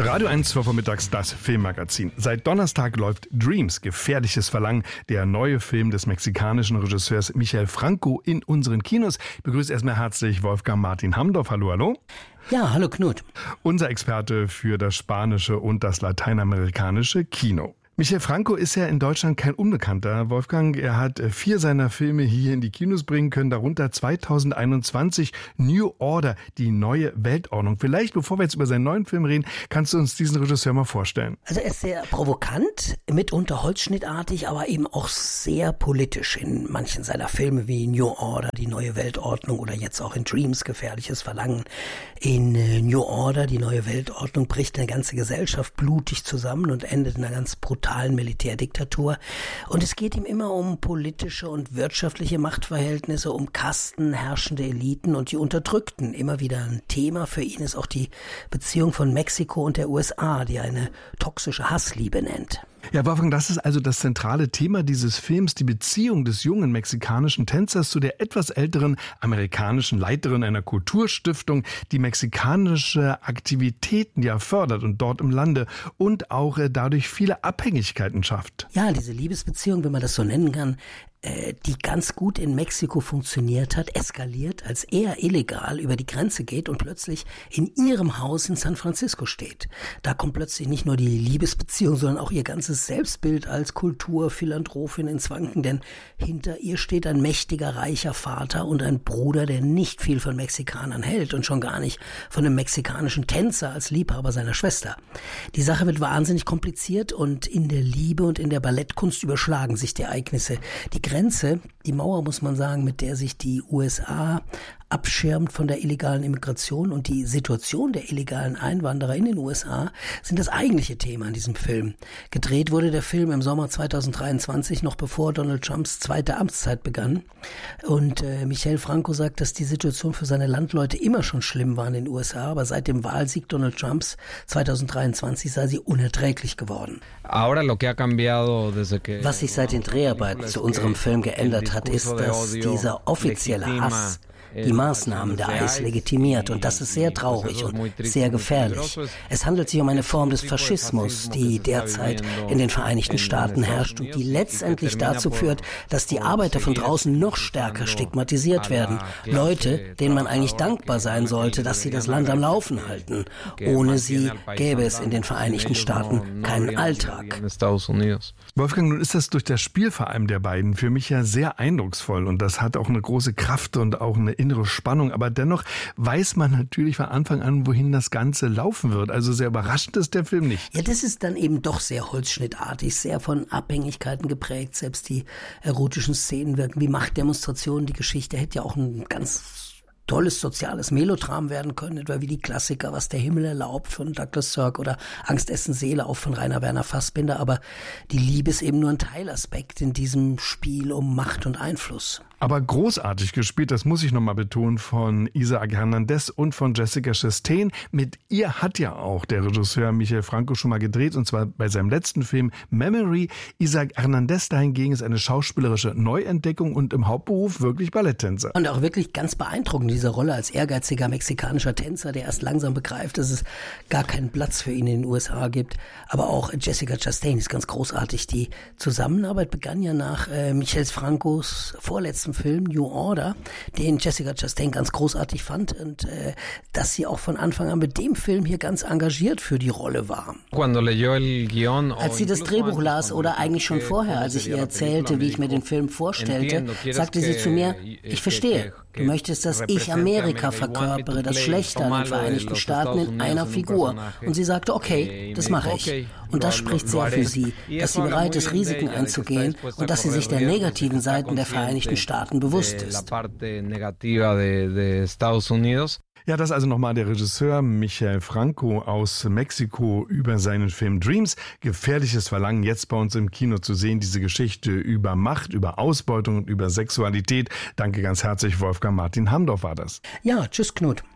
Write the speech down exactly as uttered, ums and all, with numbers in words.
Radio eins, zwei vormittags, das Filmmagazin. Seit Donnerstag läuft Dreams, gefährliches Verlangen, der neue Film des mexikanischen Regisseurs Michel Franco in unseren Kinos. Ich begrüße erstmal herzlich Wolfgang Martin Hamdorf. Hallo, hallo. Ja, hallo Knut. Unser Experte für das spanische und das lateinamerikanische Kino. Michel Franco ist ja in Deutschland kein Unbekannter, Wolfgang. Er hat vier seiner Filme hier in die Kinos bringen können, darunter zweitausendeinundzwanzig New Order, die neue Weltordnung. Vielleicht, bevor wir jetzt über seinen neuen Film reden, kannst du uns diesen Regisseur mal vorstellen? Also er ist sehr provokant, mitunter holzschnittartig, aber eben auch sehr politisch in manchen seiner Filme wie New Order, die neue Weltordnung oder jetzt auch in Dreams, gefährliches Verlangen. In New Order, die neue Weltordnung, bricht eine ganze Gesellschaft blutig zusammen und endet in einer ganz brutalen Militärdiktatur. Und es geht ihm immer um politische und wirtschaftliche Machtverhältnisse, um Kasten, herrschende Eliten und die Unterdrückten. Immer wieder ein Thema für ihn ist auch die Beziehung von Mexiko und der U S A, die er eine toxische Hassliebe nennt. Ja, Wolfgang, das ist also das zentrale Thema dieses Films, die Beziehung des jungen mexikanischen Tänzers zu der etwas älteren amerikanischen Leiterin einer Kulturstiftung, die mexikanische Aktivitäten ja fördert und dort im Lande und auch äh, dadurch viele Abhängigkeiten schafft. Ja, diese Liebesbeziehung, wenn man das so nennen kann, die ganz gut in Mexiko funktioniert hat, eskaliert, als er illegal über die Grenze geht und plötzlich in ihrem Haus in San Francisco steht. Da kommt plötzlich nicht nur die Liebesbeziehung, sondern auch ihr ganzes Selbstbild als Kulturphilanthropin ins Wanken, denn hinter ihr steht ein mächtiger, reicher Vater und ein Bruder, der nicht viel von Mexikanern hält und schon gar nicht von einem mexikanischen Tänzer als Liebhaber seiner Schwester. Die Sache wird wahnsinnig kompliziert und in der Liebe und in der Ballettkunst überschlagen sich die Ereignisse. Die Grenze, die Mauer, muss man sagen, mit der sich die U S A abschirmt von der illegalen Immigration und die Situation der illegalen Einwanderer in den U S A sind das eigentliche Thema in diesem Film. Gedreht wurde der Film im Sommer zweitausenddreiundzwanzig, noch bevor Donald Trumps zweite Amtszeit begann. Und äh, Michel Franco sagt, dass die Situation für seine Landleute immer schon schlimm war in den U S A, aber seit dem Wahlsieg Donald Trumps zweitausenddreiundzwanzig sei sie unerträglich geworden. Was sich seit den Dreharbeiten zu unserem Film geändert hat, ist, dass dieser offizielle Hass die Maßnahmen der I C E legitimiert und das ist sehr traurig und sehr gefährlich. Es handelt sich um eine Form des Faschismus, die derzeit in den Vereinigten Staaten herrscht und die letztendlich dazu führt, dass die Arbeiter von draußen noch stärker stigmatisiert werden. Leute, denen man eigentlich dankbar sein sollte, dass sie das Land am Laufen halten. Ohne sie gäbe es in den Vereinigten Staaten keinen Alltag. Wolfgang, nun ist das durch das Spiel vor allem der beiden für mich ja sehr eindrucksvoll und das hat auch eine große Kraft und auch eine innere Spannung, aber dennoch weiß man natürlich von Anfang an, wohin das Ganze laufen wird. Also sehr überraschend ist der Film nicht. Ja, das ist dann eben doch sehr holzschnittartig, sehr von Abhängigkeiten geprägt. Selbst die erotischen Szenen wirken wie Machtdemonstrationen. Die Geschichte hätte ja auch ein ganz tolles soziales Melodram werden können, etwa wie die Klassiker Was der Himmel erlaubt von Douglas Sirk oder Angst, Essen, Seele auch von Rainer Werner Fassbinder. Aber die Liebe ist eben nur ein Teilaspekt in diesem Spiel um Macht und Einfluss. Aber großartig gespielt, das muss ich nochmal betonen, von Isaac Hernandez und von Jessica Chastain. Mit ihr hat ja auch der Regisseur Michel Franco schon mal gedreht, und zwar bei seinem letzten Film Memory. Isaac Hernandez dahingegen ist eine schauspielerische Neuentdeckung und im Hauptberuf wirklich Balletttänzer. Und auch wirklich ganz beeindruckend, diese Rolle als ehrgeiziger mexikanischer Tänzer, der erst langsam begreift, dass es gar keinen Platz für ihn in den U S A gibt. Aber auch Jessica Chastain ist ganz großartig. Die Zusammenarbeit begann ja nach äh, Michel Francos vorletzten Film New Order, den Jessica Chastain ganz großartig fand und äh, dass sie auch von Anfang an mit dem Film hier ganz engagiert für die Rolle war. Als sie das Drehbuch las oder eigentlich schon vorher, als ich ihr erzählte, wie ich mir den Film vorstellte, sagte sie zu mir, ich verstehe, du möchtest, dass ich Amerika verkörpere, das Schlechte an den Vereinigten Staaten in einer Figur. Und sie sagte, okay, das mache ich. Und das spricht sehr für sie, dass sie bereit ist, Risiken einzugehen und dass sie sich der negativen Seiten der Vereinigten Staaten bewusst ist. Ja, das also nochmal der Regisseur Michel Franco aus Mexiko über seinen Film Dreams. Gefährliches Verlangen, jetzt bei uns im Kino zu sehen. Diese Geschichte über Macht, über Ausbeutung und über Sexualität. Danke ganz herzlich, Wolfgang Martin Hamdorf war das. Ja, tschüss Knut.